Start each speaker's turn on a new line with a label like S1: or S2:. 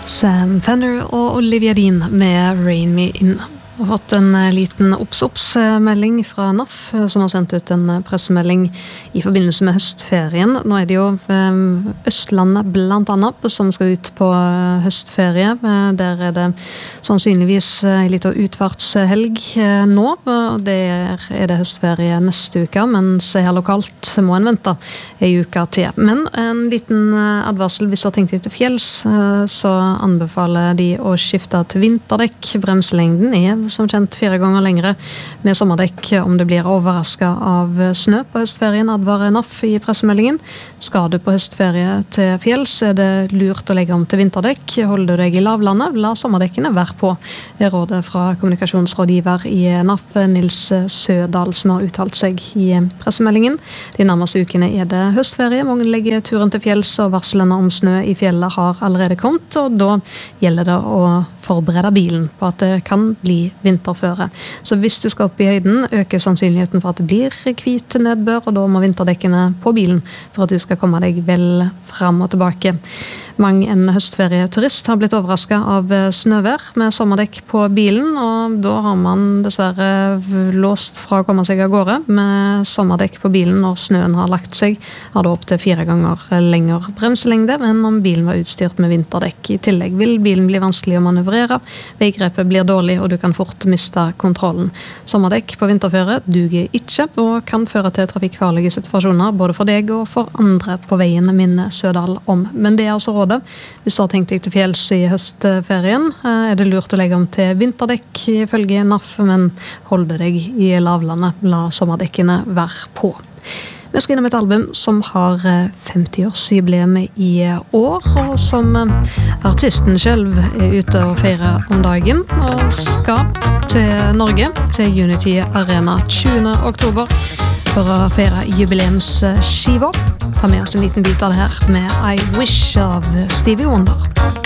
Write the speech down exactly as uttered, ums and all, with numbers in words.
S1: Sam Fender og Olivia Dean med Rain Me In. Jeg har fått en liten obs-obs-melding fra N A F, som har sendt ut en pressemelding i forbindelse med høstferien. Nå er det jo Østlandet blant annet som skal ut på høstferie. Der er det sannsynligvis en liten utfartshelg nå, og der er det høstferie neste uke, mens her lokalt må en vente en uke til. Men en liten advarsel, hvis du har tenkt deg til fjells, så anbefaler de å skifte til vinterdekk. Bremselengden er som kjent fire ganger lengre med sommerdekk om det blir overrasket av snø på høstferien, advarer N A F i pressemeldingen. Skal du på høstferie til fjells, er det lurt å legge om til vinterdekk. Holder du deg i lavlandet, la sommerdekkene være på. Det er rådet fra kommunikasjonsrådgiver i N A F, Nils Sødal, som har uttalt seg i pressemeldingen. De nærmeste ukene er det høstferie. Mange legger turen til fjells, og varslene om snø i fjellet har allerede kommet, og da gjelder det å forberede bilen på at det kan bli vinterføre. Så hvis du skal opp i høyden, øker sannsynligheten for at det blir hvit nedbør, og da må vinterdekkene på bilen for at du skal komme deg vel frem og tilbake. Mang en høstferieturist har blitt overrasket av snøvær med sommerdekk på bilen, og da har man dessverre låst fra å komme seg av gårde med sommerdekk på bilen når snøen har lagt seg. Har det opp til fire ganger lengre bremselengde, men om bilen var utstyrt med vinterdekk. I tillegg vil bilen bli vanskelig å manøvrere, veigrepet blir dårlig, og du kan fort miste kontrollen. Sommerdekk på vinterføre duger ikke, og kan føre til trafikkfarlige situasjoner, både for deg og for andre på veien, minner Sødal om. Men det er altså råd. Hvis du har tenkt deg til fjells i høstferien, er det lurt å legge om til vinterdekk ifølge N A F, men hold deg i lavlandet, la sommerdekkene være på. Vi skal innom et album som har femti-årsjubileum i år, og som artisten selv er ute og feirer om dagen, og skal til Norge, til Unity Arena tjuende oktober, for å feire jubileumsskiva. Ta med oss en liten bit av det her med I Wish av Stevie Wonder.